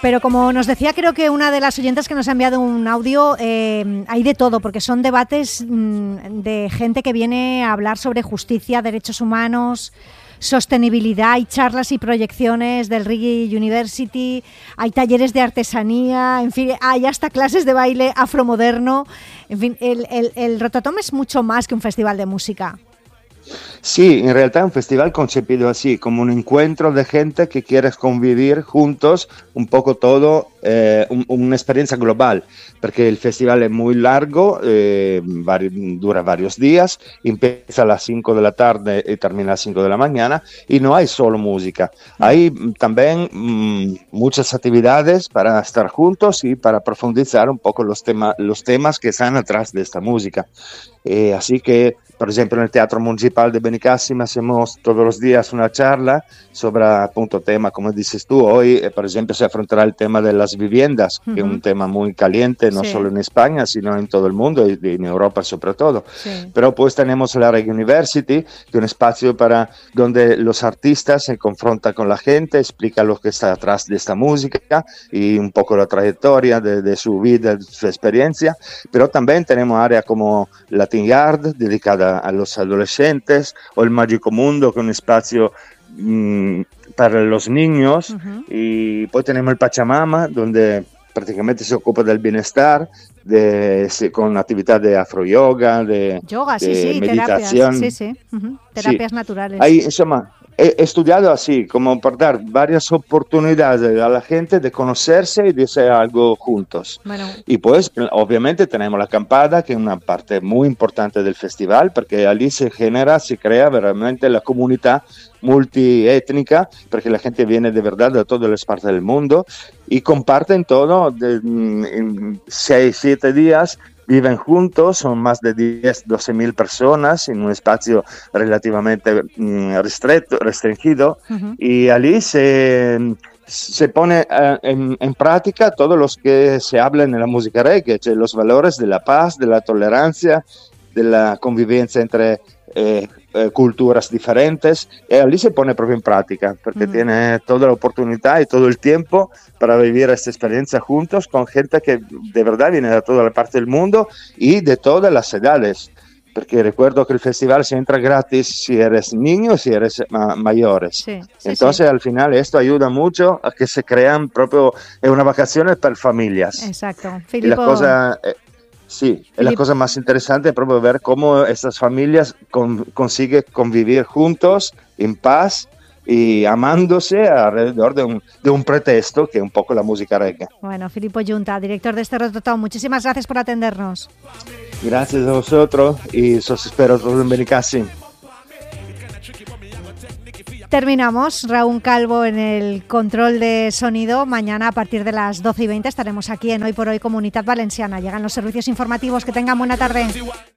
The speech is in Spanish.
Pero como nos decía, creo que una de las oyentes que nos ha enviado un audio, hay de todo, porque son debates de gente que viene a hablar sobre justicia, derechos humanos, sostenibilidad, hay charlas y proyecciones del Reggae University, hay talleres de artesanía, en fin, hay hasta clases de baile afromoderno. En fin, el Rototom es mucho más que un festival de música. Sí, en realidad es un festival concebido así, como un encuentro de gente que quiere convivir juntos un poco todo, una experiencia global, porque el festival es muy largo, dura varios días, empieza a las 5 de la tarde y termina a las 5 de la mañana, y no hay solo música, hay también muchas actividades para estar juntos y para profundizar un poco los temas que están atrás de esta música. Así que, por ejemplo, en el Teatro Municipal de Benicassim hacemos todos los días una charla sobre, appunto, tema, como dices tú, hoy, por ejemplo, se afrontará el tema de las viviendas, que es un tema muy caliente, no solo en España, sino en todo el mundo y en Europa sobre todo. Pero pues tenemos la Reggae University, que es un espacio donde los artistas se confrontan con la gente, explican lo que está atrás de esta música y un poco la trayectoria de su vida, de su experiencia. Pero también tenemos áreas como Latin Yard, dedicada a los adolescentes, o el Mágico Mundo, que es un espacio para los niños, y pues tenemos el Pachamama, donde prácticamente se ocupa del bienestar, con actividad de afro-yoga, de yoga, de meditación. Terapias, terapias naturales. Ahí, insomma, he estudiado así, como para dar varias oportunidades a la gente de conocerse y de hacer algo juntos. Bueno. Y pues, obviamente, tenemos la acampada, que es una parte muy importante del festival, porque allí se crea realmente la comunidad multiétnica, porque la gente viene de verdad de todas las partes del mundo y comparten todo en 6-7 días. Viven juntos, son más de 10-12 mil personas en un espacio relativamente restringido, y allí se pone en práctica todo lo que se habla en la música reggae, cioè los valores de la paz, de la tolerancia, de la convivencia entre culturas diferentes, y allí se pone proprio en práctica, porque tiene toda la oportunidad y todo el tiempo para vivir esta experiencia juntos con gente que de verdad viene de toda la parte del mundo y de todas las edades, porque recuerdo que el festival se entra gratis si eres niño, si eres mayores. Entonces al final esto ayuda mucho a que se crean proprio unas vacaciones para familias. Exacto. Y la cosa... Sí, es la cosa más interesante, proprio ver cómo estas familias consiguen convivir juntos en paz y amándose alrededor de un pretexto que es un poco la música reggae. Bueno, Filippo Giunta, director de este Rototom, muchísimas gracias por atendernos. Gracias a vosotros y os espero todos en Benicassim. Terminamos. Raúl Calvo en el control de sonido. Mañana a partir de las 12:20 estaremos aquí en Hoy por Hoy Comunitat Valenciana. Llegan los servicios informativos. Que tengan buena tarde.